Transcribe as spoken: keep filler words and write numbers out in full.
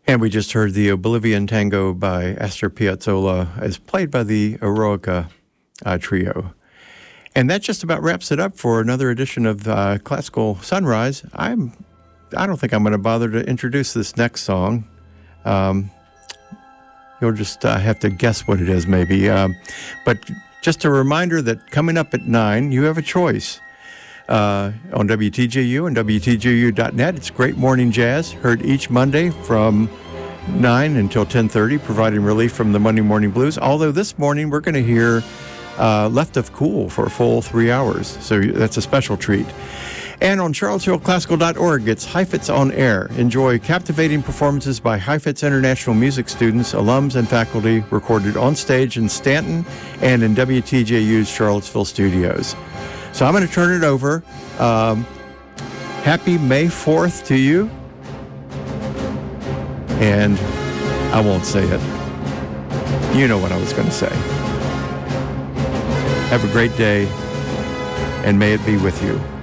And we just heard the Oblivion Tango by Astor Piazzolla as played by the Eroica uh, Trio. And that just about wraps it up for another edition of uh, Classical Sunrise. I'm, I don't think I'm going to bother to introduce this next song. Um, you'll just uh, have to guess what it is, maybe. Um, but just a reminder that coming up at nine, you have a choice. Uh, on W T J U and W T J U dot net. It's Great Morning Jazz, heard each Monday from nine until ten thirty, providing relief from the Monday morning blues. Although this morning we're going to hear uh, Left of Cool for a full three hours. So that's a special treat. And on charlottesville classical dot org, it's Heifetz on Air. Enjoy captivating performances by Heifetz International Music students, alums, and faculty, recorded on stage in Stanton and in W T J U's Charlottesville studios. So I'm going to turn it over. Um, happy May fourth to you. And I won't say it. You know what I was going to say. Have a great day, and may it be with you.